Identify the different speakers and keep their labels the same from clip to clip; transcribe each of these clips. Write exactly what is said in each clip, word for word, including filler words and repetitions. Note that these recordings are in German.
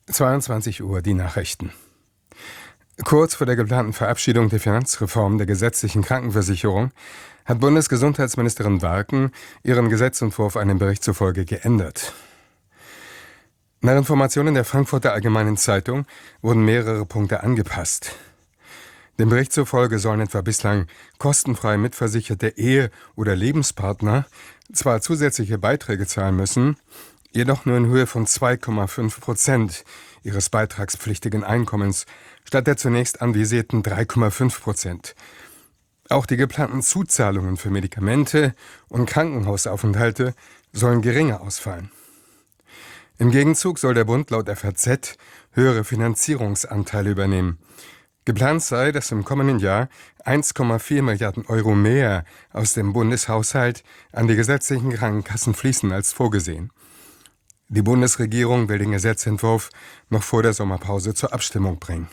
Speaker 1: zweiundzwanzig Uhr, die Nachrichten. Kurz vor der geplanten Verabschiedung der Finanzreform der gesetzlichen Krankenversicherung hat Bundesgesundheitsministerin Warken ihren Gesetzentwurf einem Bericht zufolge geändert. Nach Informationen der Frankfurter Allgemeinen Zeitung wurden mehrere Punkte angepasst. Dem Bericht zufolge sollen etwa bislang kostenfrei mitversicherte Ehe- oder Lebenspartner zwar zusätzliche Beiträge zahlen müssen, jedoch nur in Höhe von zwei Komma fünf Prozent ihres beitragspflichtigen Einkommens statt der zunächst anvisierten drei Komma fünf Prozent. Auch die geplanten Zuzahlungen für Medikamente und Krankenhausaufenthalte sollen geringer ausfallen. Im Gegenzug soll der Bund laut F A Z höhere Finanzierungsanteile übernehmen. Geplant sei, dass im kommenden Jahr eins Komma vier Milliarden Euro mehr aus dem Bundeshaushalt an die gesetzlichen Krankenkassen fließen als vorgesehen. Die Bundesregierung will den Gesetzentwurf noch vor der Sommerpause zur Abstimmung bringen.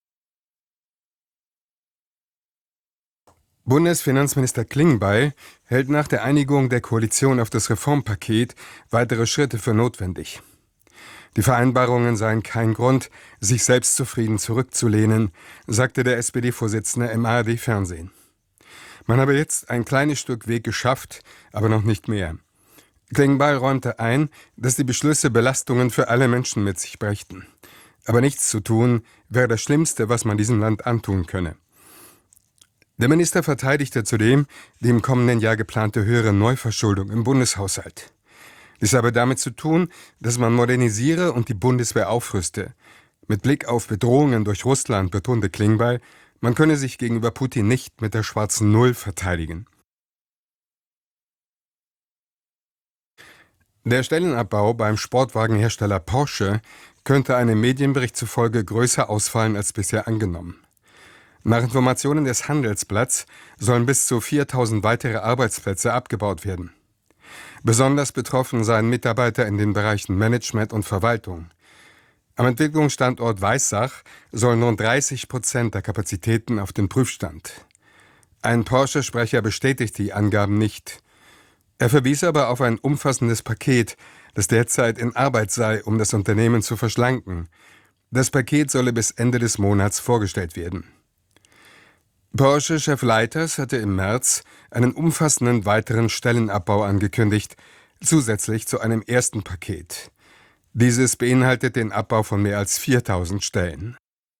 Speaker 1: Bundesfinanzminister Klingbeil hält nach der Einigung der Koalition auf das Reformpaket weitere Schritte für notwendig. Die Vereinbarungen seien kein Grund, sich selbstzufrieden zurückzulehnen, sagte der S P D-Vorsitzende im A R D-Fernsehen. Man habe jetzt ein kleines Stück Weg geschafft, aber noch nicht mehr. Klingbeil räumte ein, dass die Beschlüsse Belastungen für alle Menschen mit sich brächten. Aber nichts zu tun, wäre das Schlimmste, was man diesem Land antun könne. Der Minister verteidigte zudem die im kommenden Jahr geplante höhere Neuverschuldung im Bundeshaushalt. Dies habe damit zu tun, dass man modernisiere und die Bundeswehr aufrüste. Mit Blick auf Bedrohungen durch Russland betonte Klingbeil, man könne sich gegenüber Putin nicht mit der schwarzen Null verteidigen. Der Stellenabbau beim Sportwagenhersteller Porsche könnte einem Medienbericht zufolge größer ausfallen als bisher angenommen. Nach Informationen des Handelsblatts sollen bis zu viertausend weitere Arbeitsplätze abgebaut werden. Besonders betroffen seien Mitarbeiter in den Bereichen Management und Verwaltung. Am Entwicklungsstandort Weissach sollen nun dreißig Prozent der Kapazitäten auf den Prüfstand. Ein Porsche-Sprecher bestätigt die Angaben nicht. Er verwies aber auf ein umfassendes Paket, das derzeit in Arbeit sei, um das Unternehmen zu verschlanken. Das Paket solle bis Ende des Monats vorgestellt werden. Porsche-Chef Leiters hatte im März einen umfassenden weiteren Stellenabbau angekündigt, zusätzlich zu einem ersten Paket. Dieses beinhaltet den Abbau von mehr als viertausend Stellen.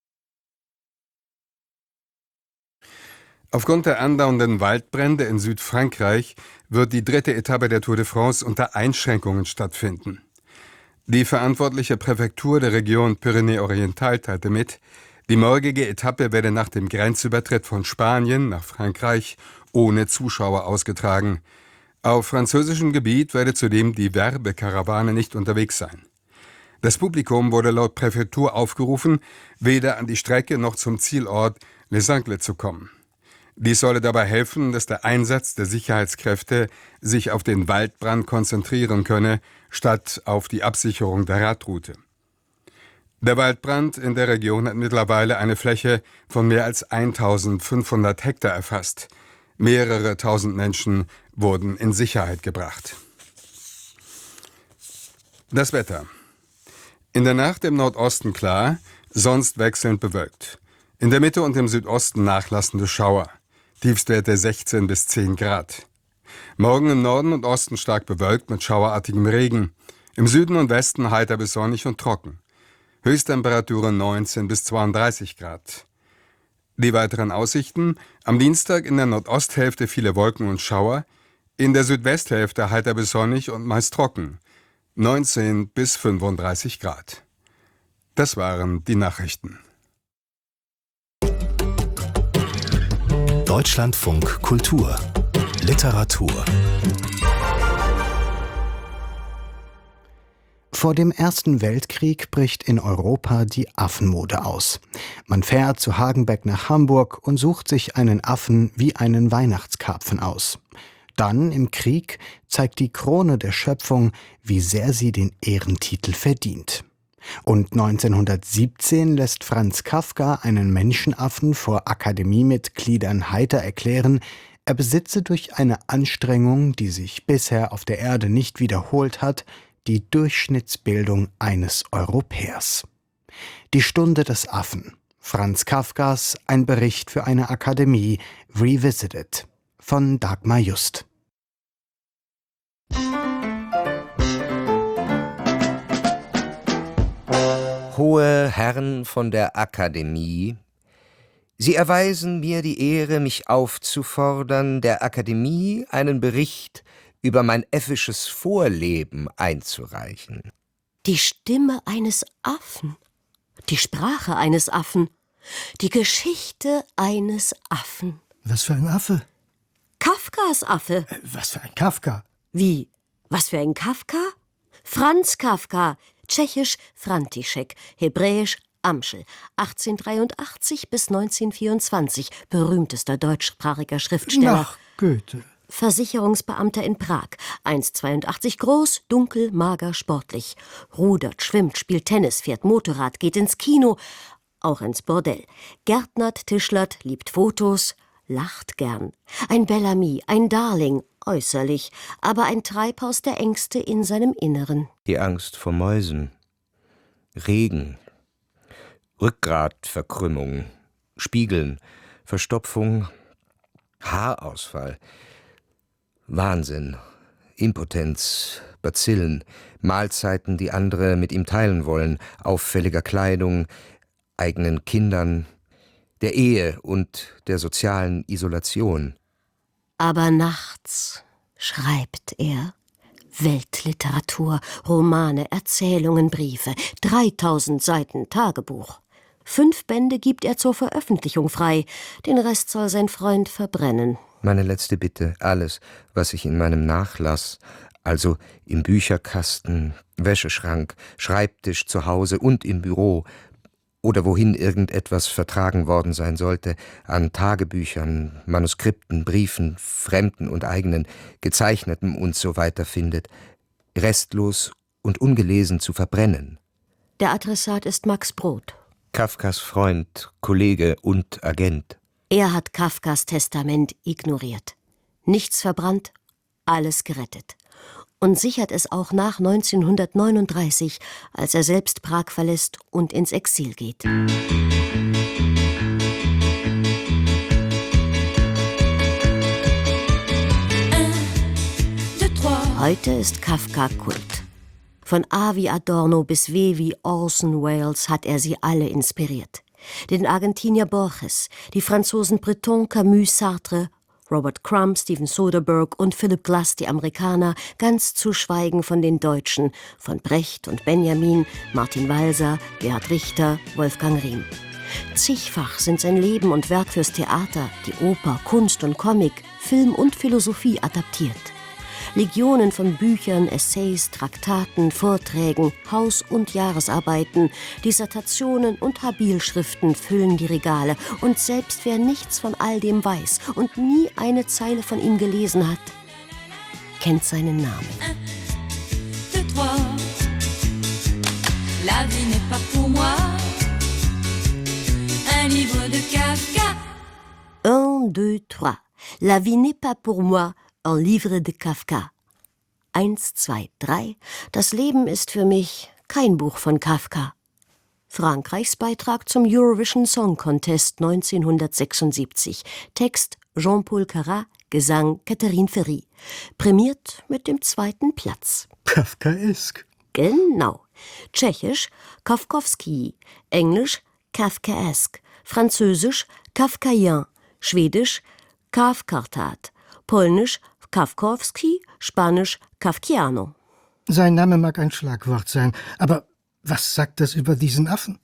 Speaker 1: Aufgrund der andauernden Waldbrände in Südfrankreich wird die dritte Etappe der Tour de France unter Einschränkungen stattfinden. Die verantwortliche Präfektur der Region Pyrenäe-Oriental teilte mit, die morgige Etappe werde nach dem Grenzübertritt von Spanien nach Frankreich ohne Zuschauer ausgetragen. Auf französischem Gebiet werde zudem die Werbekarawane nicht unterwegs sein. Das Publikum wurde laut Präfektur aufgerufen, weder an die Strecke noch zum Zielort Les Angles zu kommen. Dies solle dabei helfen, dass der Einsatz der Sicherheitskräfte sich auf den Waldbrand konzentrieren könne, statt auf die Absicherung der Radroute. Der Waldbrand in der Region hat mittlerweile eine Fläche von mehr als eintausendfünfhundert Hektar erfasst. Mehrere tausend Menschen wurden in Sicherheit gebracht. Das Wetter. In der Nacht im Nordosten klar, sonst wechselnd bewölkt. In der Mitte und im Südosten nachlassende Schauer. Tiefstwerte sechzehn bis zehn Grad. Morgen im Norden und Osten stark bewölkt mit schauerartigem Regen. Im Süden und Westen heiter bis sonnig und trocken. Höchsttemperaturen neunzehn bis zweiunddreißig Grad. Die weiteren Aussichten: am Dienstag in der Nordosthälfte viele Wolken und Schauer, in der Südwesthälfte heiter bis sonnig und meist trocken. neunzehn bis fünfunddreißig Grad. Das waren die Nachrichten.
Speaker 2: Deutschlandfunk Kultur Literatur.
Speaker 3: Vor dem Ersten Weltkrieg bricht in Europa die Affenmode aus. Man fährt zu Hagenbeck nach Hamburg und sucht sich einen Affen wie einen Weihnachtskarpfen aus. Dann im Krieg zeigt die Krone der Schöpfung, wie sehr sie den Ehrentitel verdient. Und neunzehnhundertsiebzehn lässt Franz Kafka einen Menschenaffen vor Akademiemitgliedern heiter erklären, er besitze durch eine Anstrengung, die sich bisher auf der Erde nicht wiederholt hat, die Durchschnittsbildung eines Europäers. Die Stunde des Affen. Franz Kafkas Ein Bericht für eine Akademie, Revisited, von Dagmar Just.
Speaker 4: Hohe Herren von der Akademie, Sie erweisen mir die Ehre, mich aufzufordern, der Akademie einen Bericht über mein äffisches Vorleben einzureichen.
Speaker 5: Die Stimme eines Affen, die Sprache eines Affen, die Geschichte eines Affen.
Speaker 6: Was für ein Affe?
Speaker 5: Kafkas Affe.
Speaker 6: Äh, Was für ein Kafka?
Speaker 5: Wie? Was für ein Kafka? Franz Kafka, tschechisch František, hebräisch Amschel, achtzehnhundertdreiundachtzig bis neunzehnhundertvierundzwanzig, berühmtester deutschsprachiger Schriftsteller.
Speaker 6: Nach Goethe.
Speaker 5: Versicherungsbeamter in Prag, eins Komma zweiundachtzig groß, dunkel, mager, sportlich. Rudert, schwimmt, spielt Tennis, fährt Motorrad, geht ins Kino, auch ins Bordell. Gärtnert, tischlert, liebt Fotos, lacht gern. Ein Bellamy, ein Darling, äußerlich, aber ein Treibhaus der Ängste in seinem Inneren.
Speaker 4: Die Angst vor Mäusen, Regen, Rückgratverkrümmung, Spiegeln, Verstopfung, Haarausfall, Wahnsinn, Impotenz, Bazillen, Mahlzeiten, die andere mit ihm teilen wollen, auffälliger Kleidung, eigenen Kindern, der Ehe und der sozialen Isolation.
Speaker 5: Aber nachts schreibt er Weltliteratur, Romane, Erzählungen, Briefe, dreitausend Seiten Tagebuch. Fünf Bände gibt er zur Veröffentlichung frei, den Rest soll sein Freund verbrennen.
Speaker 4: Meine letzte Bitte, alles, was ich in meinem Nachlass, also im Bücherkasten, Wäscheschrank, Schreibtisch zu Hause und im Büro oder wohin irgendetwas vertragen worden sein sollte, an Tagebüchern, Manuskripten, Briefen, fremden und eigenen, gezeichnetem und so weiter findet, restlos und ungelesen zu verbrennen.
Speaker 5: Der Adressat ist Max Brod.
Speaker 4: Kafkas Freund, Kollege und Agent.
Speaker 5: Er hat Kafkas Testament ignoriert. Nichts verbrannt, alles gerettet. Und sichert es auch nach neunzehnhundertneununddreißig, als er selbst Prag verlässt und ins Exil geht. Heute ist Kafka Kult. Von A wie Adorno bis W wie Orson Welles hat er sie alle inspiriert. Den Argentinier Borges, die Franzosen Breton, Camus, Sartre, Robert Crumb, Steven Soderbergh und Philip Glass, die Amerikaner, ganz zu schweigen von den Deutschen, von Brecht und Benjamin, Martin Walser, Gerhard Richter, Wolfgang Riem. Zigfach sind sein Leben und Werk fürs Theater, die Oper, Kunst und Comic, Film und Philosophie adaptiert. Legionen von Büchern, Essays, Traktaten, Vorträgen, Haus- und Jahresarbeiten, Dissertationen und Habilschriften füllen die Regale. Und selbst wer nichts von all dem weiß und nie eine Zeile von ihm gelesen hat, kennt seinen Namen.
Speaker 7: Un, deux, trois. La vie n'est pas pour moi. Un livre de Kafka.
Speaker 5: Un, deux, trois. La vie n'est pas pour moi. Un livre de Kafka. Eins, zwei, drei. Das Leben ist für mich kein Buch von Kafka. Frankreichs Beitrag zum Eurovision Song Contest neunzehnhundertsechsundsiebzig. Text Jean-Paul Carat, Gesang Catherine Ferry. Prämiert mit dem zweiten Platz.
Speaker 6: Kafkaesk.
Speaker 5: Genau. Tschechisch Kafkowski, Englisch Kafkaesk, Französisch Kafkaien, Schwedisch Kafkartat, Polnisch Kafkowski, Spanisch Kafkiano.
Speaker 6: Sein Name mag ein Schlagwort sein, aber was sagt das über diesen Affen?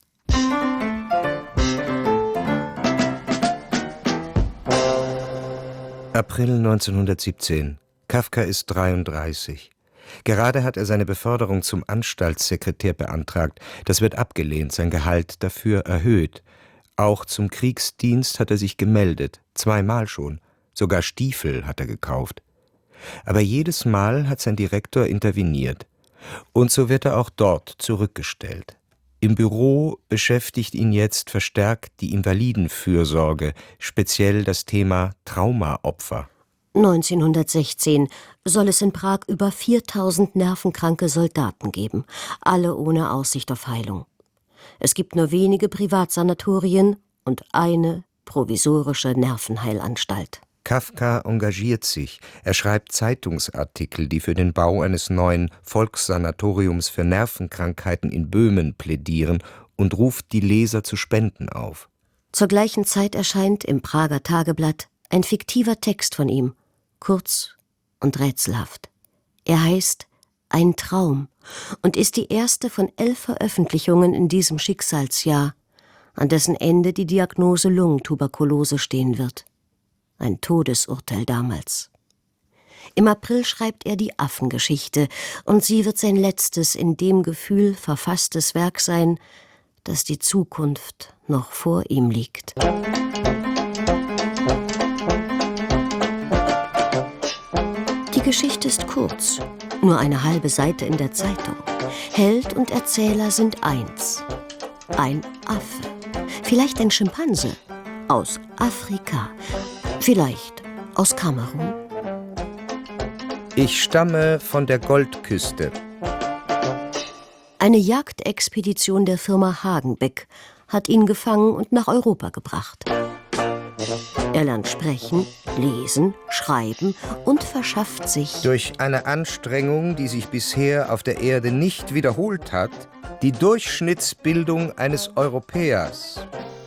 Speaker 4: April neunzehnhundertsiebzehn. Kafka ist dreiunddreißig. Gerade hat er seine Beförderung zum Anstaltssekretär beantragt. Das wird abgelehnt, sein Gehalt dafür erhöht. Auch zum Kriegsdienst hat er sich gemeldet, zweimal schon. Sogar Stiefel hat er gekauft. Aber jedes Mal hat sein Direktor interveniert. Und so wird er auch dort zurückgestellt. Im Büro beschäftigt ihn jetzt verstärkt die Invalidenfürsorge, speziell das Thema Traumaopfer.
Speaker 5: neunzehnhundertsechzehn soll es in Prag über viertausend nervenkranke Soldaten geben, alle ohne Aussicht auf Heilung. Es gibt nur wenige Privatsanatorien und eine provisorische Nervenheilanstalt.
Speaker 4: Kafka engagiert sich. Er schreibt Zeitungsartikel, die für den Bau eines neuen Volkssanatoriums für Nervenkrankheiten in Böhmen plädieren und ruft die Leser zu Spenden auf.
Speaker 5: Zur gleichen Zeit erscheint im Prager Tageblatt ein fiktiver Text von ihm, kurz und rätselhaft. Er heißt »Ein Traum« und ist die erste von elf Veröffentlichungen in diesem Schicksalsjahr, an dessen Ende die Diagnose Lungentuberkulose stehen wird. Ein Todesurteil damals. Im April schreibt er die Affengeschichte, und sie wird sein letztes in dem Gefühl verfasstes Werk sein, dass die Zukunft noch vor ihm liegt. Die Geschichte ist kurz, nur eine halbe Seite in der Zeitung. Held und Erzähler sind eins. Ein Affe, vielleicht ein Schimpanse, aus Afrika, vielleicht aus Kamerun.
Speaker 4: Ich stamme von der Goldküste.
Speaker 5: Eine Jagdexpedition der Firma Hagenbeck hat ihn gefangen und nach Europa gebracht. Er lernt sprechen, lesen, schreiben und verschafft sich
Speaker 4: Durch eine Anstrengung, die sich bisher auf der Erde nicht wiederholt hat, die Durchschnittsbildung eines Europäers.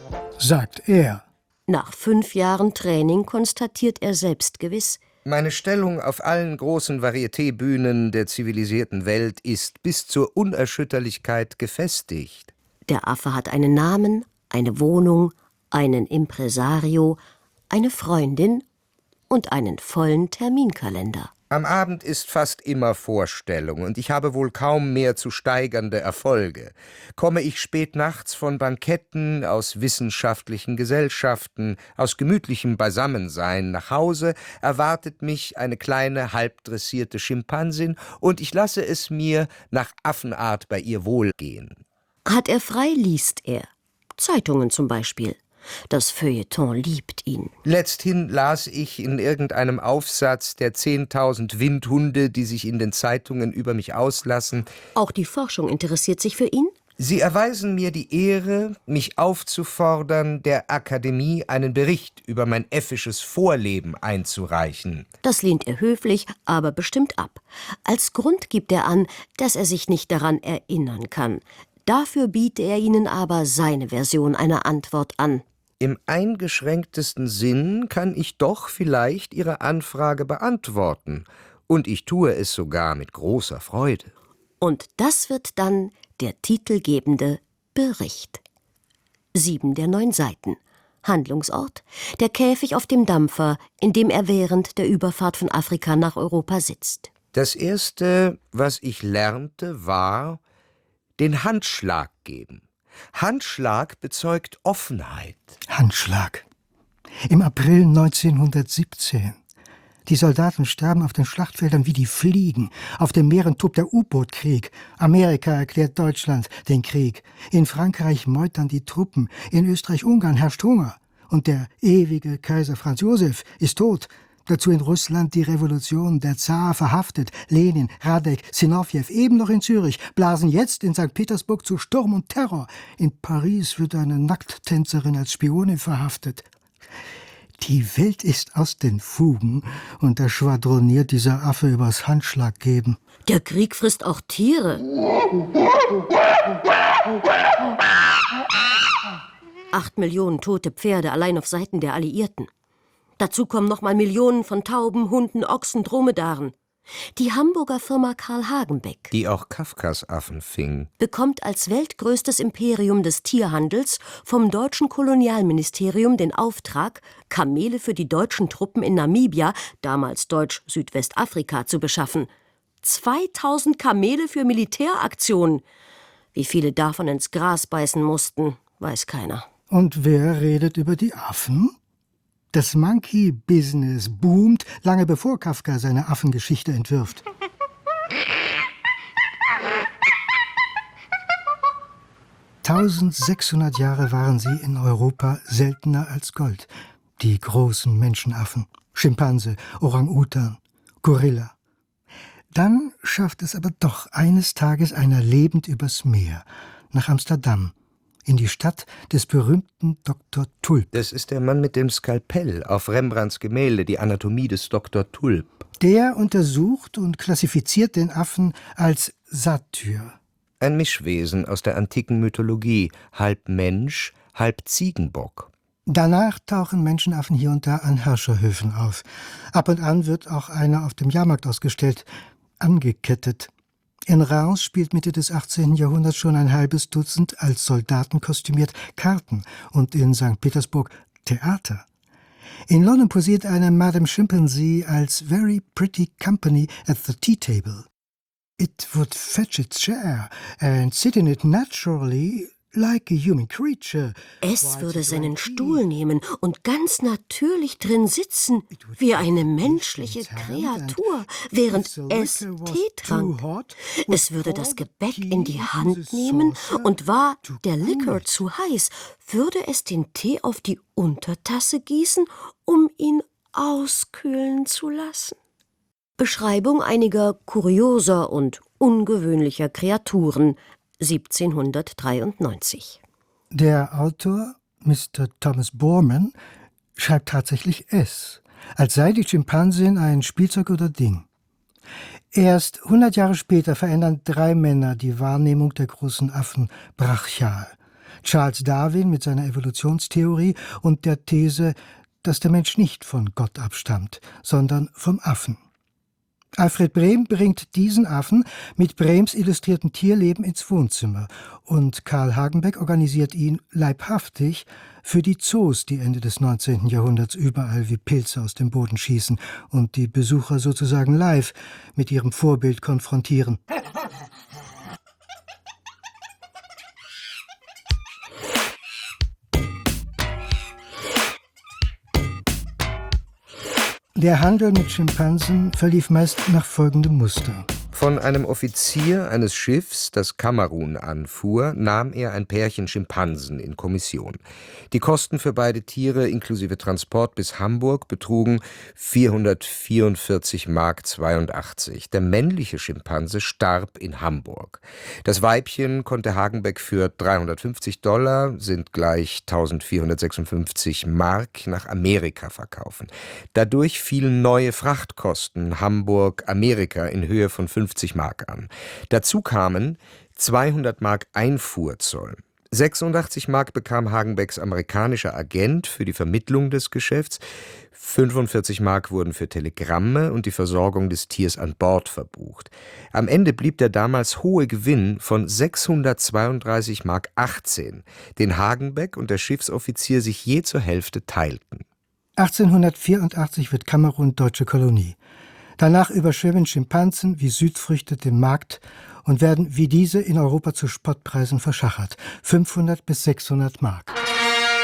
Speaker 6: Sagt er.
Speaker 5: nach fünf Jahren Training konstatiert er selbstgewiss:
Speaker 4: Meine Stellung auf allen großen Varieté-Bühnen der zivilisierten Welt ist bis zur Unerschütterlichkeit gefestigt.
Speaker 5: Der Affe hat einen Namen, eine Wohnung, einen Impresario, eine Freundin und einen vollen Terminkalender.
Speaker 4: Am Abend ist fast immer Vorstellung und ich habe wohl kaum mehr zu steigernde Erfolge. Komme ich spät nachts von Banketten, aus wissenschaftlichen Gesellschaften, aus gemütlichem Beisammensein nach Hause, erwartet mich eine kleine, halbdressierte Schimpansin und ich lasse es mir nach Affenart bei ihr wohlgehen.
Speaker 5: Hat er frei, liest er. Zeitungen zum Beispiel. Das Feuilleton liebt ihn.
Speaker 4: Letzthin las ich in irgendeinem Aufsatz der zehntausend Windhunde, die sich in den Zeitungen über mich auslassen.
Speaker 5: Auch die Forschung interessiert sich für ihn?
Speaker 4: Sie erweisen mir die Ehre, mich aufzufordern, der Akademie einen Bericht über mein äffisches Vorleben einzureichen.
Speaker 5: Das lehnt er höflich, aber bestimmt ab. Als Grund gibt er an, dass er sich nicht daran erinnern kann. Dafür biete er ihnen aber seine Version einer Antwort an.
Speaker 4: Im eingeschränktesten Sinn kann ich doch vielleicht Ihre Anfrage beantworten. Und ich tue es sogar mit großer Freude.
Speaker 5: Und das wird dann der titelgebende Bericht. Sieben der neun Seiten. Handlungsort: der Käfig auf dem Dampfer, in dem er während der Überfahrt von Afrika nach Europa sitzt.
Speaker 4: Das Erste, was ich lernte, war den Handschlag geben. Handschlag bezeugt Offenheit.
Speaker 6: Handschlag. Im April neunzehnhundertsiebzehn. Die Soldaten sterben auf den Schlachtfeldern wie die Fliegen. Auf den Meeren tobt der U-Boot-Krieg. Amerika erklärt Deutschland den Krieg. In Frankreich meutern die Truppen. In Österreich-Ungarn herrscht Hunger. Und der ewige Kaiser Franz Josef ist tot. Dazu in Russland die Revolution, der Zar verhaftet, Lenin, Radek, Sinowjew, eben noch in Zürich, blasen jetzt in Sankt Petersburg zu Sturm und Terror. In Paris wird eine Nackttänzerin als Spionin verhaftet. Die Welt ist aus den Fugen und da schwadroniert dieser Affe übers Handschlaggeben.
Speaker 5: Der Krieg frisst auch Tiere. Acht Millionen tote Pferde allein auf Seiten der Alliierten. Dazu kommen nochmal Millionen von Tauben, Hunden, Ochsen, Dromedaren. Die Hamburger Firma Karl Hagenbeck,
Speaker 4: Die auch Kafkas Affen fing.
Speaker 5: bekommt als weltgrößtes Imperium des Tierhandels vom deutschen Kolonialministerium den Auftrag, Kamele für die deutschen Truppen in Namibia, damals Deutsch Südwestafrika, zu beschaffen. zweitausend Kamele für Militäraktionen. Wie viele davon ins Gras beißen mussten, weiß keiner.
Speaker 6: Und wer redet über die Affen? Das Monkey-Business boomt, lange bevor Kafka seine Affengeschichte entwirft. eintausendsechshundert Jahre waren sie in Europa seltener als Gold. Die großen Menschenaffen, Schimpanse, Orang-Utan, Gorilla. Dann schafft es aber doch eines Tages einer lebend übers Meer, nach Amsterdam, in die Stadt des berühmten Doktor Tulp.
Speaker 4: Das ist der Mann mit dem Skalpell auf Rembrandts Gemälde, die Anatomie des Doktor Tulp.
Speaker 6: Der untersucht und klassifiziert den Affen als Satyr.
Speaker 4: Ein Mischwesen aus der antiken Mythologie, halb Mensch, halb Ziegenbock.
Speaker 6: Danach tauchen Menschenaffen hier und da an Herrscherhöfen auf. Ab und an wird auch einer auf dem Jahrmarkt ausgestellt, angekettet. In Reims spielt Mitte des achtzehnten Jahrhunderts schon ein halbes Dutzend als Soldaten kostümiert Karten und in Sankt Petersburg Theater. In London posiert eine Madame Chimpanzee als very pretty company at the tea table. It would fetch its chair and sit in it naturally like a human creature.
Speaker 5: Es würde seinen Stuhl nehmen und ganz natürlich drin sitzen, wie eine menschliche Kreatur, während es Tee trank. Es würde das Gebäck in die Hand nehmen und war der Likör zu heiß, würde es den Tee auf die Untertasse gießen, um ihn auskühlen zu lassen. Beschreibung einiger kurioser und ungewöhnlicher Kreaturen, siebzehnhundertdreiundneunzig.
Speaker 6: Der Autor, Mister Thomas Borman, schreibt tatsächlich es, als sei die Schimpansin ein Spielzeug oder Ding. Erst hundert Jahre später verändern drei Männer die Wahrnehmung der großen Affen brachial. Charles Darwin mit seiner Evolutionstheorie und der These, dass der Mensch nicht von Gott abstammt, sondern vom Affen. Alfred Brehm bringt diesen Affen mit Brehms illustrierten Tierleben ins Wohnzimmer und Karl Hagenbeck organisiert ihn leibhaftig für die Zoos, die Ende des neunzehnten Jahrhunderts überall wie Pilze aus dem Boden schießen und die Besucher sozusagen live mit ihrem Vorbild konfrontieren. Der Handel mit Schimpansen verlief meist nach folgendem Muster.
Speaker 4: Von einem Offizier eines Schiffs, das Kamerun anfuhr, nahm er ein Pärchen Schimpansen in Kommission. Die Kosten für beide Tiere inklusive Transport bis Hamburg betrugen vierhundertvierundvierzig Mark zweiundachtzig. Der männliche Schimpanse starb in Hamburg. Das Weibchen konnte Hagenbeck für dreihundertfünfzig Dollar, sind gleich eintausendvierhundertsechsundfünfzig Mark, nach Amerika verkaufen. Dadurch fielen neue Frachtkosten Hamburg-Amerika in Höhe von fünfzig Mark an. Dazu kamen zweihundert Mark Einfuhrzoll. sechsundachtzig Mark bekam Hagenbecks amerikanischer Agent für die Vermittlung des Geschäfts, fünfundvierzig Mark wurden für Telegramme und die Versorgung des Tiers an Bord verbucht. Am Ende blieb der damals hohe Gewinn von sechshundertzweiunddreißig Mark achtzehn, den Hagenbeck und der Schiffsoffizier sich je zur Hälfte teilten.
Speaker 6: achtzehnhundertvierundachtzig wird Kamerun deutsche Kolonie. Danach überschwemmen Schimpansen wie Südfrüchte den Markt und werden wie diese in Europa zu Spottpreisen verschachert. fünfhundert bis sechshundert Mark.